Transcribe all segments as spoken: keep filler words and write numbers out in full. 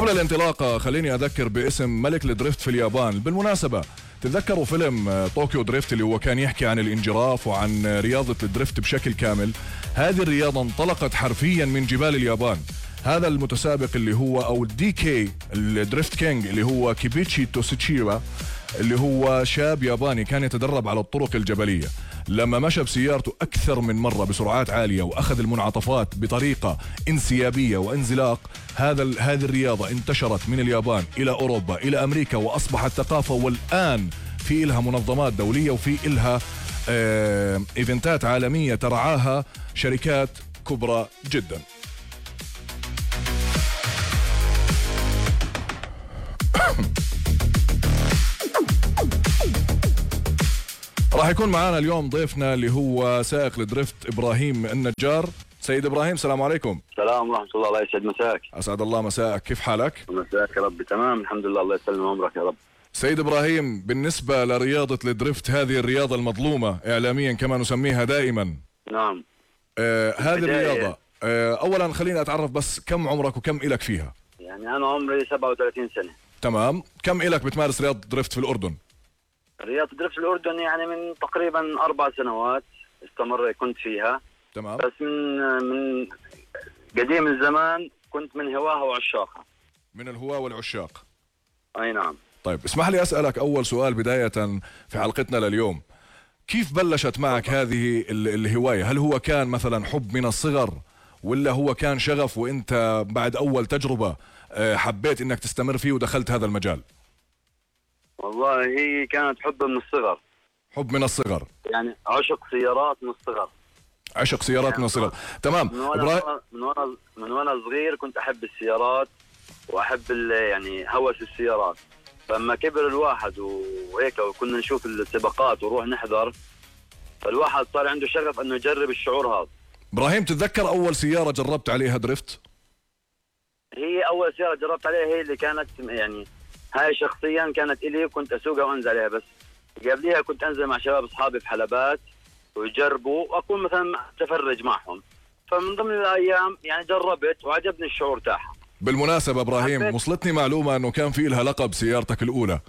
قبل الانطلاقة خليني أذكر باسم ملك الدريفت في اليابان. بالمناسبة تتذكروا فيلم طوكيو دريفت اللي هو كان يحكي عن الانجراف وعن رياضة الدريفت بشكل كامل؟ هذه الرياضة انطلقت حرفيا من جبال اليابان. هذا المتسابق اللي هو او الدي كي الدريفت كينج اللي هو كيبيتشي توسيتشيرا، اللي هو شاب ياباني كان يتدرب على الطرق الجبلية. لما مشى بسيارته أكثر من مرة بسرعات عالية وأخذ المنعطفات بطريقة انسيابية وانزلاق، هذا هذه الرياضة انتشرت من اليابان إلى أوروبا إلى أمريكا وأصبحت ثقافة، والآن في إلها منظمات دولية وفي إلها اه إيفنتات عالمية ترعاها شركات كبرى جدا. راح يكون معنا اليوم ضيفنا اللي هو سائق الدريفت إبراهيم النجار. سيد إبراهيم السلام عليكم. السلام ورحمة الله. الله يسعد مساك. أسعد الله مساءك، كيف حالك؟ مساك يا رب تمام الحمد لله، الله يسلم عمرك يا رب. سيد إبراهيم، بالنسبة لرياضة الدريفت، هذه الرياضة المظلومة إعلاميا كما نسميها دائما. نعم. آه هذه الرياضة آه أولا خليني أتعرف بس، كم عمرك وكم إلك فيها؟ يعني أنا عمري سبعة وثلاثين سنة. تمام. كم إلك بتمارس رياضة دريفت في الأردن؟ رياضة دريفت في الأردن يعني من تقريبا أربع سنوات استمر كنت فيها. تمام. بس من من قديم الزمان كنت من هواها وعشاقها. من الهواة والعشاق. أي نعم. طيب اسمح لي أسألك أول سؤال بداية في حلقتنا لليوم، كيف بلشت معك هذه الهواية؟ هل هو كان مثلا حب من الصغر، ولا هو كان شغف وانت بعد أول تجربة حبيت انك تستمر فيه ودخلت هذا المجال؟ والله هي كانت حب من الصغر. حب من الصغر، يعني عشق سيارات من الصغر. عشق سيارات يعني من الصغر. تمام. من وانا من وانا من وانا صغير كنت احب السيارات واحب يعني هوس السيارات. فلما كبر الواحد وهيك وكنا نشوف السباقات ونروح نحضر، فالواحد صار عنده شغف انه يجرب الشعور هذا. ابراهيم، تتذكر اول سيارة جربت عليها دريفت؟ هي اول سيارة جربت عليها هي اللي كانت يعني هاي شخصيا كانت الي وكنت اسوقها وانزل عليها، بس قبليها كنت انزل مع شباب اصحابي في حلبات ويجربوا واكون مثلا متفرج معهم. فمن ضمن الايام يعني جربت وعجبني الشعور تاعها. بالمناسبة ابراهيم، وصلتني معلومة انه كان في لها لقب سيارتك الاولى.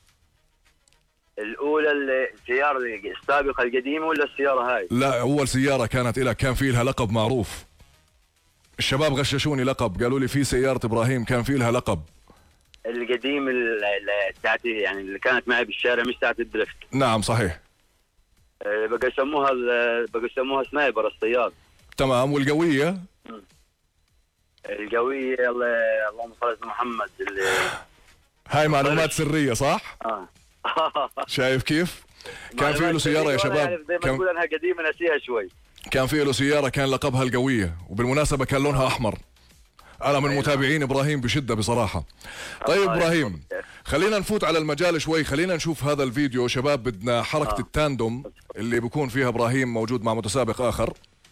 الاولى السيارة السابقة القديمة ولا السيارة هاي؟ لا، اول سيارة كانت لك كان في لها لقب معروف. الشباب غششوني لقب، قالوا لي في سيارة ابراهيم كان في لها لقب. القديم تاعتي يعني اللي كانت معي بالشارع، مش تاعت الدريفت. نعم صحيح. أه بقى يسموها بقى يسموها سنايبر الصياد. تمام. والقوية؟ القوية الله اللهم صل على محمد. هاي معلومات سرية صح؟ اه شايف كيف؟ كان في له سيارة يا شباب، زي ما تقول انها قديمة نسيها شوي. كان في له سيارة كان لقبها القوية، وبالمناسبة كان لونها أحمر. أنا من متابعين إبراهيم بشدة بصراحة. طيب إبراهيم، خلينا نفوت على المجال شوي، خلينا نشوف هذا الفيديو. شباب بدنا حركة التاندوم اللي بيكون فيها إبراهيم موجود مع متسابق آخر.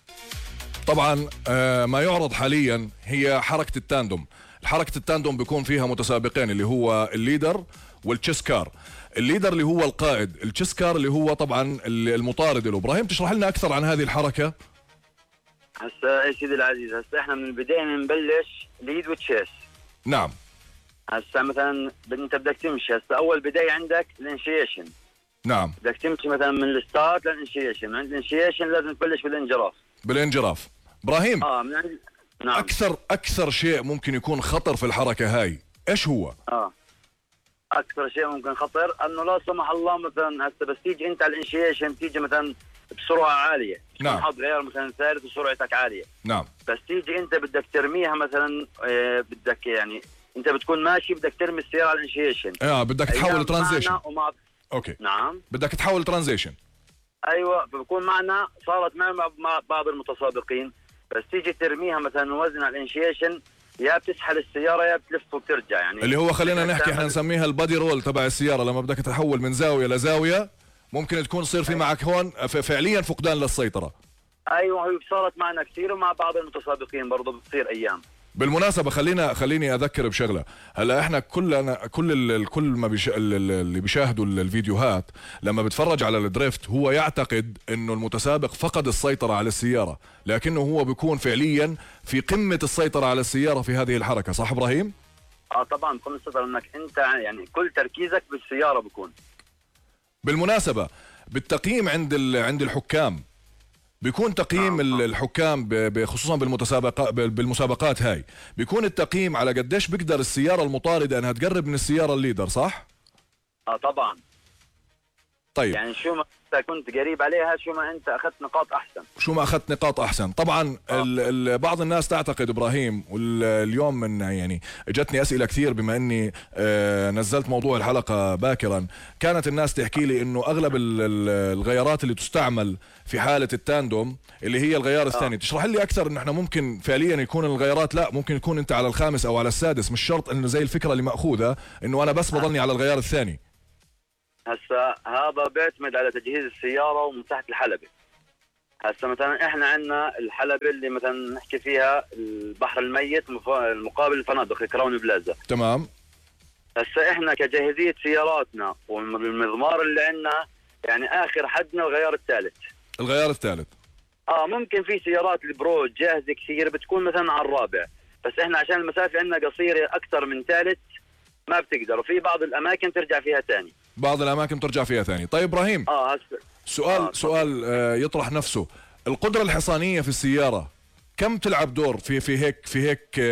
طبعا آه ما يعرض حاليا هي حركة التاندوم. الحركة التاندوم بيكون فيها متسابقين اللي هو الليدر والتشيسكار. الليدر اللي هو القائد، التشيسكار اللي هو طبعا المطارد له. إبراهيم تشرح لنا أكثر عن هذه الحركة؟ هسا يا سيدي العزيز، هسا احنا من البداية بنبلش ليد وتشيس. نعم. هسا مثلا انت بدك تمشي، هسا اول بداية عندك الانشيشن. نعم. بدك تمشي مثلا من الستارت للانشيشن، من عند الانشيشن لازم تبلش بالانجراف. بالانجراف. ابراهيم، اه من عند نعم. اكثر اكثر شيء ممكن يكون خطر في الحركة هاي ايش هو؟ اه اكثر شيء ممكن خطر انه لا سمح الله مثلا هسه بس تيجي انت على الانشيشن تيجي مثلا بسرعة عالية. نعم. حاط غير مثلا ثالث وسرعتك عالية. نعم. بس تيجي انت بدك ترميها مثلا آه بدك يعني انت بتكون ماشي بدك ترمي السيارة على الانشيشن. اه بدك تحول ترانزيشن. ومع... اوكي. نعم. بدك تحول ترانزيشن. ايوه بكون معنا، صارت معي مع بعض المتسابقين، بس تيجي ترميها مثلا وزن على الانشيشن يا بتسحل السيارة يا بتلف وبترجع يعني. اللي هو خلينا نحكي احنا نسميها البادي رول تبع السيارة. لما بدك تحول من زاوية لزاوية ممكن تكون تصير في معك هون فعليا فقدان للسيطرة. ايوه هي صارت معنا كثير ومع بعض المتسابقين برضه بتصير ايام. بالمناسبة خلينا خليني اذكر بشغلة. هلا احنا كلنا كل الكل ما بيش اللي بيشاهدوا الفيديوهات لما بتفرج على الدريفت هو يعتقد انه المتسابق فقد السيطرة على السيارة، لكنه هو بيكون فعليا في قمة السيطرة على السيارة في هذه الحركة. صح ابراهيم؟ اه طبعا بكون السيطره، انك انت يعني كل تركيزك بالسياره بكون. بالمناسبة بالتقييم عند عند الحكام بيكون تقييم آه. آه. الحكام خصوصا بالمتسابقات بالمسابقات هاي، بيكون التقييم على قديش بيقدر السيارة المطاردة انها تقرب من السيارة الليدر، صح؟ اه طبعا. طيب يعني شو ما انت كنت قريب عليها، شو ما انت اخذت نقاط احسن. شو ما اخذت نقاط احسن. طبعا آه. ال ال بعض الناس تعتقد ابراهيم، واليوم من يعني اجتني اسئله كثير بما اني آه نزلت موضوع الحلقه باكرا، كانت الناس تحكي لي انه اغلب ال ال الغيارات اللي تستعمل في حاله التاندوم اللي هي الغيار الثاني، آه. تشرح لي اكثر انه احنا ممكن فعليا يكون الغيارات، لا ممكن يكون انت على الخامس او على السادس، مش شرط انه زي الفكره اللي ماخوذه انه انا بس بضلني على الغيار الثاني. هسا هذا بيعتمد على تجهيز السياره ومساحه الحلبه. هسا مثلا احنا عندنا الحلبه اللي مثلا نحكي فيها البحر الميت مقابل الفنادق الكراون بلازا. تمام. هسا احنا كجاهزيه سياراتنا والمضمار اللي عندنا يعني اخر حدنا الغيار الثالث. الغيار الثالث. اه ممكن في سيارات البرو جاهزه كثير بتكون مثلا على الرابع، بس احنا عشان المسافه عندنا قصيره اكثر من ثالث ما بتقدر، وفي بعض الاماكن ترجع فيها ثاني. بعض الاماكن ترجع فيها ثاني. طيب ابراهيم، اه هسه سؤال آه سؤال آه يطرح نفسه، القدره الحصانيه في السياره كم تلعب دور في في هيك في هيك